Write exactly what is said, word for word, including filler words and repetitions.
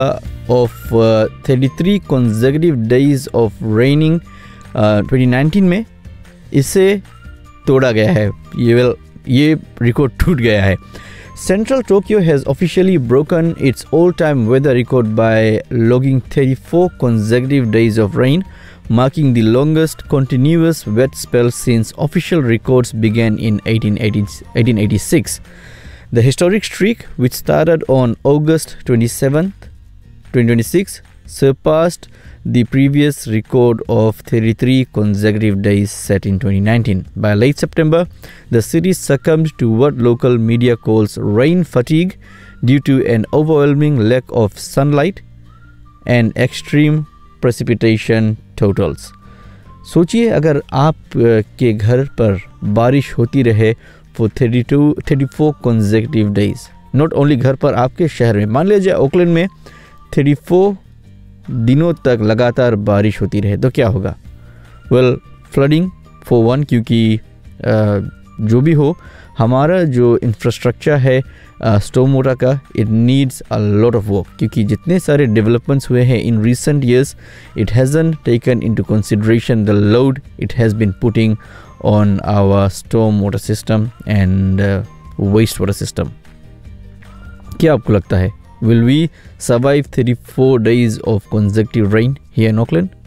uh, of uh, thirty-three consecutive days of raining uh, twenty nineteen में इसे तोड़ा गया है. ये well, ये रिकॉर्ड टूट गया है. Central Tokyo has officially broken its all-time weather record by logging thirty-four consecutive days of rain, marking the longest continuous wet spell since official records began in eighteen eighty-six. The historic streak, which started on August twenty-seventh, twenty twenty-six, surpassed the previous record of thirty-three consecutive days set in twenty nineteen. By late September, the city succumbed to what local media calls rain fatigue due to an overwhelming lack of sunlight and extreme precipitation totals. सोचिए अगर आप के घर पर बारिश होती रहे for thirty-two, thirty-four consecutive days. Not only घर पर, आपके शहर में. मान लीजिए ओकलैंड में thirty-four दिनों तक लगातार बारिश होती रहे तो क्या होगा? वेल फ्लडिंग फॉर वन, क्योंकि जो भी हो हमारा जो इंफ्रास्ट्रक्चर है स्टॉर्म वाटर का, it needs a lot of work, क्योंकि जितने सारे डेवलपमेंट्स हुए हैं in recent years, it hasn't taken into consideration the load it has been putting on our storm water system and uh, waste water system. क्या आपको लगता है, will we survive thirty-four days of consecutive rain here in Auckland?